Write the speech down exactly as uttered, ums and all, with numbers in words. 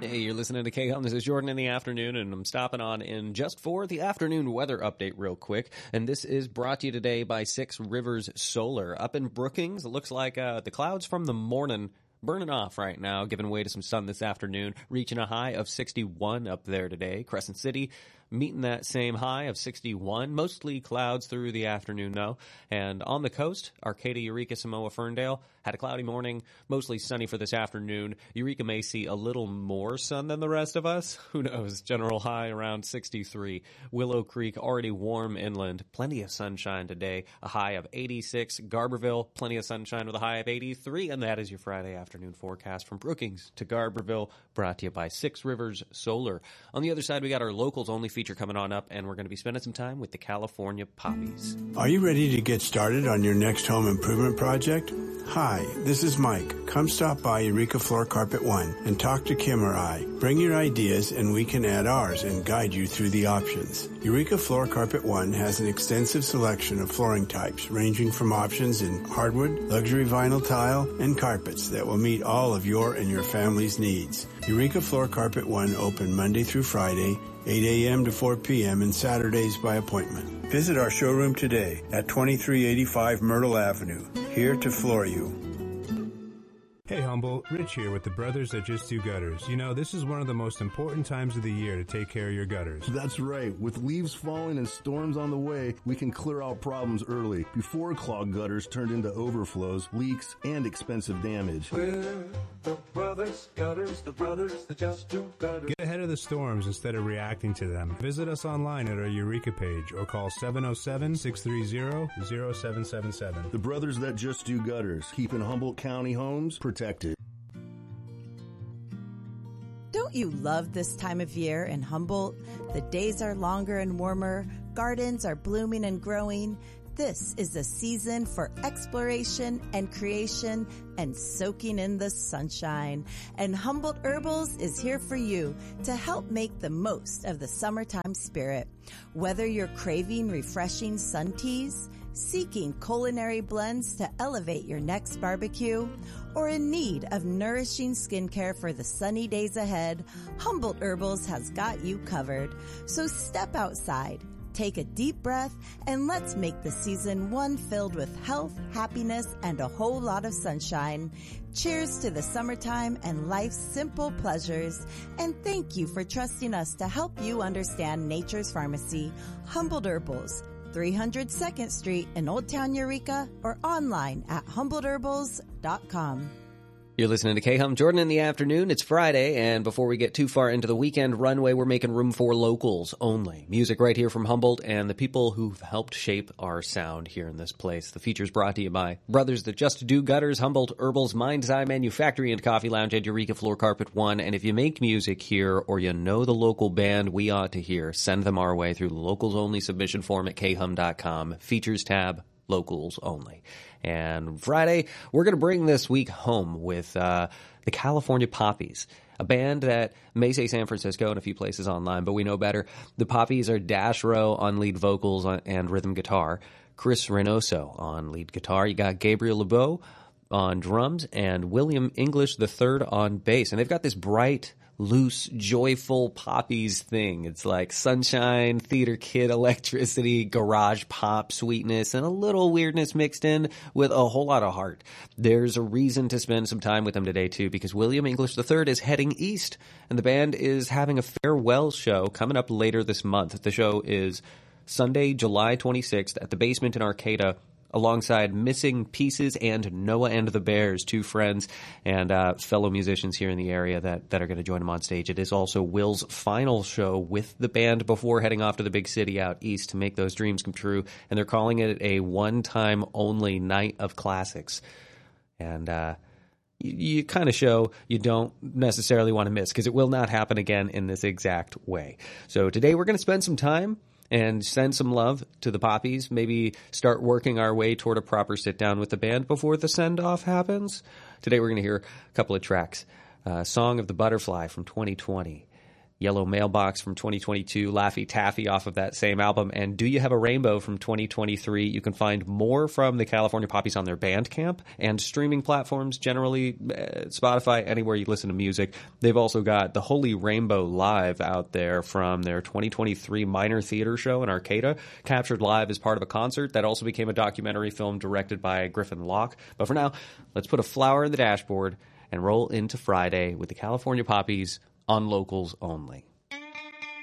Hey, you're listening to K-Hum. This is Jordan in the afternoon, and I'm stopping on in just for the afternoon weather update real quick. And this is brought to you today by Six Rivers Solar. Up in Brookings, it looks like uh, the clouds from the morning burning off right now, giving way to some sun this afternoon, reaching a high of sixty-one up there today. Crescent City meeting that same high of sixty-one. Mostly clouds through the afternoon, though. And on the coast, Arcata, Eureka, Samoa, Ferndale had a cloudy morning, mostly sunny for this afternoon. Eureka may see a little more sun than the rest of us. Who knows? General high around sixty-three. Willow Creek already warm inland. Plenty of sunshine today. A high of eighty-six. Garberville, plenty of sunshine with a high of eighty-three. And that is your Friday afternoon forecast from Brookings to Garberville, brought to you by Six Rivers Solar. On the other side, we got our locals only feature coming on up, and we're going to be spending some time with the California Poppies. Are you ready to get started on your next home improvement project? Hi, this is Mike. Come stop by Eureka Floor Carpet One and talk to Kim or I. Bring your ideas and we can add ours and guide you through the options. Eureka Floor Carpet One has an extensive selection of flooring types ranging from options in hardwood, luxury vinyl tile, and carpets that will meet all of your and your family's needs. Eureka Floor Carpet One open Monday through Friday, eight a.m. to four p.m. and Saturdays by appointment. Visit our showroom today at twenty-three eighty-five Myrtle Avenue, here to floor you. Hey Humboldt, Rich here with the Brothers That Just Do Gutters. You know, this is one of the most important times of the year to take care of your gutters. That's right. With leaves falling and storms on the way, we can clear out problems early before clogged gutters turned into overflows, leaks, and expensive damage. We're the Brothers Gutters, the Brothers That Just Do Gutters. Get ahead of the storms instead of reacting to them. Visit us online at our Eureka page or call seven oh seven, six three zero, zero seven seven seven. The Brothers That Just Do Gutters, keeping Humboldt County homes protected. Don't you love this time of year in Humboldt? The days are longer and warmer, gardens are blooming and growing. This is a season for exploration and creation and soaking in the sunshine. And Humboldt Herbals is here for you to help make the most of the summertime spirit. Whether you're craving refreshing sun teas, seeking culinary blends to elevate your next barbecue, or in need of nourishing skincare for the sunny days ahead, Humboldt Herbals has got you covered. So step outside, take a deep breath, and let's make the season one filled with health, happiness, and a whole lot of sunshine. Cheers to the summertime and life's simple pleasures. And thank you for trusting us to help you understand nature's pharmacy, Humboldt Herbals, three hundred second Street in Old Town Eureka, or online at humboldt herbals dot com. You're listening to K-Hum, Jordan in the afternoon. It's Friday, and before we get too far into the weekend runway, we're making room for locals only. Music right here from Humboldt and the people who've helped shape our sound here in this place. The feature's brought to you by Brothers That Just Do Gutters, Humboldt Herbals, Mind's Eye Manufactory and Coffee Lounge at Eureka Floor Carpet One. And if you make music here or you know the local band we ought to hear, send them our way through the locals only submission form at k hum dot com. Features tab, locals only. And Friday, we're going to bring this week home with uh, the California Poppies, a band that may say San Francisco and a few places online, but we know better. The Poppies are Dash Rowe on lead vocals and rhythm guitar, Chris Reynoso on lead guitar. You got Gabriel LeBeau on drums and William English the third on bass. And they've got this bright, loose, joyful Poppies thing. It's like sunshine, theater kid electricity, garage pop sweetness, and a little weirdness mixed in with a whole lot of heart. There's a reason to spend some time with them today, too, because William English the third is heading east, and the band is having a farewell show coming up later this month. The show is Sunday, July twenty-sixth at the Basement in Arcata, alongside Missing Pieces and Noah and the Bears, two friends and uh, fellow musicians here in the area that, that are going to join him on stage. It is also Will's final show with the band before heading off to the big city out east to make those dreams come true, and they're calling it a one-time only night of classics. And uh, you, you kind of show you don't necessarily want to miss, because it will not happen again in this exact way. So today we're going to spend some time and send some love to the Poppies, maybe start working our way toward a proper sit-down with the band before the send-off happens. Today we're going to hear a couple of tracks. Uh, Song of the Butterfly from twenty twenty, Yellow Mailbox from twenty twenty-two, Laffy Taffy off of that same album, and Do You Have a Rainbow from twenty twenty-three. You can find more from the California Poppies on their Bandcamp and streaming platforms, generally uh, Spotify, anywhere you listen to music. They've also got the Holy Rainbow Live out there from their twenty twenty-three Minor Theater show in Arcata, captured live as part of a concert that also became a documentary film directed by Griffin Locke. But for now, let's put a flower in the dashboard and roll into Friday with the California Poppies on Locals Only.